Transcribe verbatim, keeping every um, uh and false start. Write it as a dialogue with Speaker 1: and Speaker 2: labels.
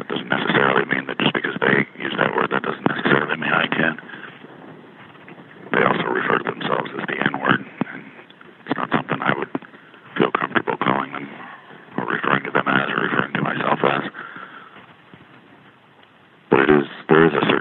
Speaker 1: That doesn't necessarily mean that just because they use that word, that doesn't necessarily mean I can. They also refer to themselves as the N-word, and it's not something I would feel comfortable calling them, or referring to them as, or referring to myself as. But it is, there is a